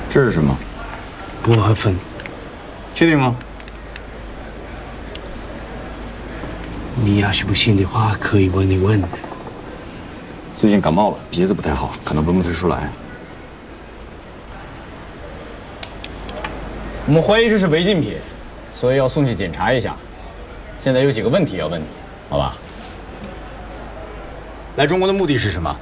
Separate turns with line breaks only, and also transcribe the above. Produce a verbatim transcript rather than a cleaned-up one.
这是什么？
薄荷粉。
确定吗？
你要是不信的话，可以问一问。
最近感冒了，鼻子不太好，可能闻不太出来。我们怀疑这是违禁品，所以要送去检查一下。现在有几个问题要问你，好吧？来中国的目的是什么？